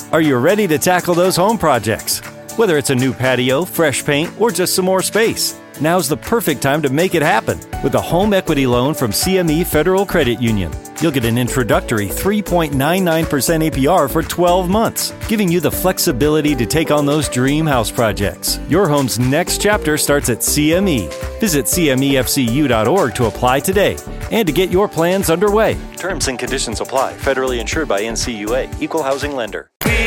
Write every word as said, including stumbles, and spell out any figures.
Are you ready to tackle those home projects? Whether it's a new patio, fresh paint, or just some more space, now's the perfect time to make it happen with a home equity loan from C M E Federal Credit Union. You'll get an introductory three point nine nine percent A P R for twelve months, giving you the flexibility to take on those dream house projects. Your home's next chapter starts at C M E. Visit C M E F C U dot org to apply today and to get your plans underway. Terms and conditions apply. Federally insured by N C U A. Equal housing lender. We